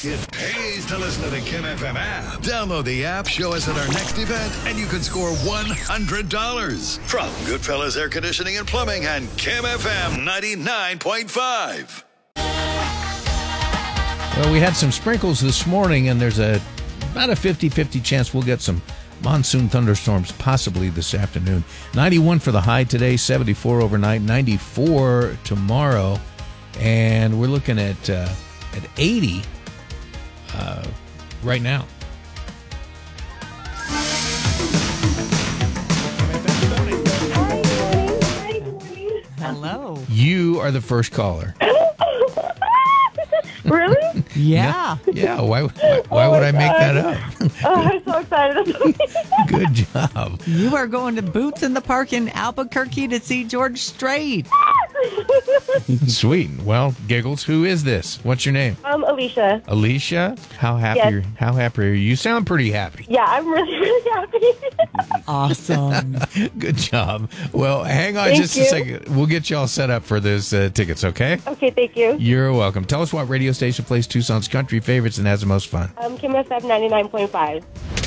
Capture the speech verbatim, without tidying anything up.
It pays to listen to the Kim F M app. Download the app, show us at our next event, and you can score one hundred dollars. From Goodfellas Air Conditioning and Plumbing and Kim F M ninety-nine point five. Well, we had some sprinkles this morning, and there's a about a fifty-fifty chance we'll get some monsoon thunderstorms possibly this afternoon. ninety-one for the high today, seventy-four overnight, ninety-four tomorrow, and we're looking at uh, at eighty uh, right now. Hello. You are the first caller. Really? Yeah. Yeah, why, why, why would I make that up? Oh, I'm so excited. Good job. You are going to Boots in the Park in Albuquerque to see George Strait. Sweet. Well, Giggles, who is this? What's your name? I'm Alicia. Alicia? How happy Yes. are, how happy are you? You sound pretty happy. Yeah, I'm really, really happy. Awesome. Good job. Well, hang on Thank just a you. second. We'll get you all set up for those uh, tickets, okay? Okay, thank you. You're welcome. Tell us what radio station plays Tucson's country favorites and has the most fun. Um, Kim F M ninety-nine point five.